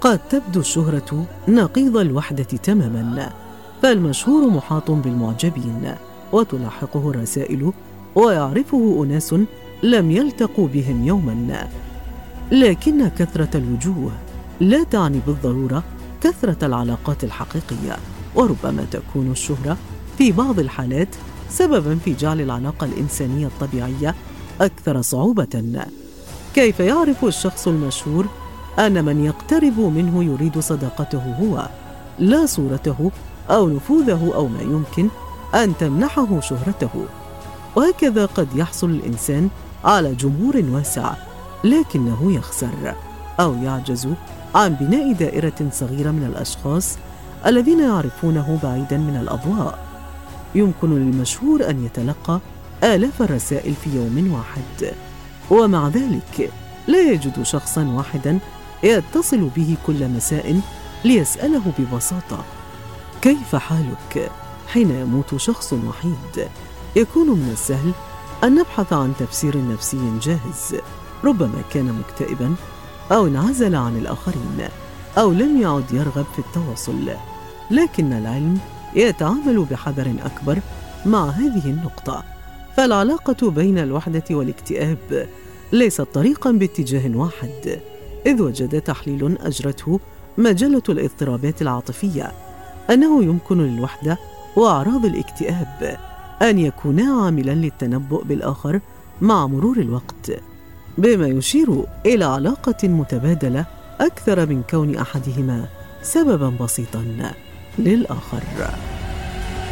قد تبدو الشهرة نقيض الوحدة تماما، فالمشهور محاط بالمعجبين وتلاحقه الرسائل ويعرفه أناس لم يلتقوا بهم يوما ما، لكن كثرة الوجوه لا تعني بالضرورة كثرة العلاقات الحقيقية، وربما تكون الشهرة في بعض الحالات سببا في جعل العلاقة الإنسانية الطبيعية أكثر صعوبة. كيف يعرف الشخص المشهور أن من يقترب منه يريد صداقته هو، لا صورته أو نفوذه أو ما يمكن أن تمنحه شهرته؟ وهكذا قد يحصل الإنسان على جمهور واسع لكنه يخسر أو يعجز عن بناء دائرة صغيرة من الأشخاص الذين يعرفونه بعيدا من الأضواء. يمكن للمشهور أن يتلقى آلاف الرسائل في يوم واحد، ومع ذلك لا يجد شخصا واحدا يتصل به كل مساء ليسأله ببساطة: كيف حالك؟ حين يموت شخص وحيد يكون من السهل أن نبحث عن تفسير نفسي جاهز، ربما كان مكتئبا أو انعزل عن الآخرين أو لم يعد يرغب في التواصل، لكن العلم يتعامل بحذر أكبر مع هذه النقطة، فالعلاقة بين الوحدة والاكتئاب ليست طريقا باتجاه واحد، إذ وجد تحليل أجرته مجلة الاضطرابات العاطفية أنه يمكن للوحدة وأعراض الاكتئاب أن يكونا عاملا للتنبؤ بالآخر مع مرور الوقت، بما يشير إلى علاقة متبادلة أكثر من كون أحدهما سببا بسيطا للآخر.